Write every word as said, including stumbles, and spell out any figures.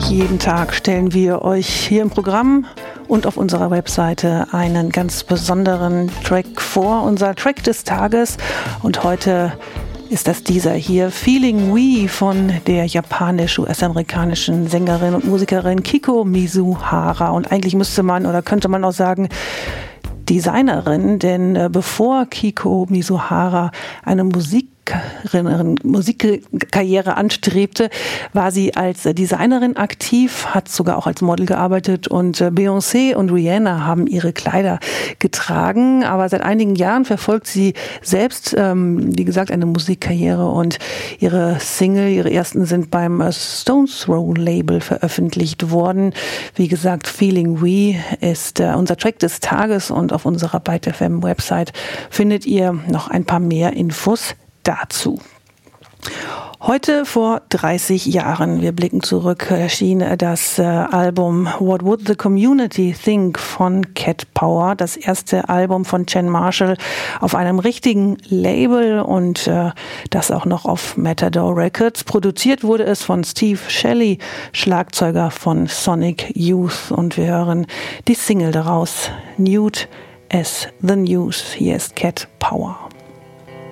jeden Tag stellen wir euch hier im Programm und auf unserer Webseite einen ganz besonderen Track vor, unser Track des Tages. Und heute ist das dieser hier, Feeling We von der japanisch-U S-amerikanischen Sängerin und Musikerin Kiko Mizuhara. Und eigentlich müsste man oder könnte man auch sagen, Designerin, denn äh, bevor Kiko Mizuhara eine Musik Musikkarriere anstrebte, war sie als Designerin aktiv, hat sogar auch als Model gearbeitet und Beyoncé und Rihanna haben ihre Kleider getragen, aber seit einigen Jahren verfolgt sie selbst, ähm, wie gesagt, eine Musikkarriere und ihre Single, ihre ersten sind beim Stones Throw Label veröffentlicht worden. Wie gesagt, Feeling We ist äh, unser Track des Tages und auf unserer Byte F M Website findet ihr noch ein paar mehr Infos dazu. Heute vor dreißig Jahren, wir blicken zurück, erschien das äh, Album What Would the Community Think von Cat Power, das erste Album von Chen Marshall auf einem richtigen Label und äh, das auch noch auf Matador Records. Produziert wurde es von Steve Shelley, Schlagzeuger von Sonic Youth, und wir hören die Single daraus, Nude as the News. Hier ist Cat Power.